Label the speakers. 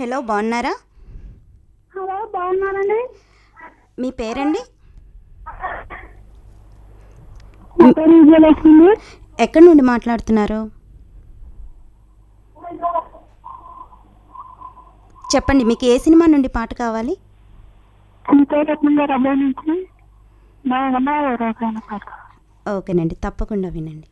Speaker 1: Hello, బాగున్నారా?
Speaker 2: Hello, బాగున్నానండి.
Speaker 1: మీ పేరండి?
Speaker 2: నా పేరు విజయలక్ష్మి.
Speaker 1: ఎక్కడి నుండి మాట్లాడుతున్నారు? చెప్పండి, మీకు ఏ సినిమా నుండి పాట కావాలి?
Speaker 2: రబ్బే నుంచి పాట.
Speaker 1: ఓకేనండి, తప్పకుండా వినండి.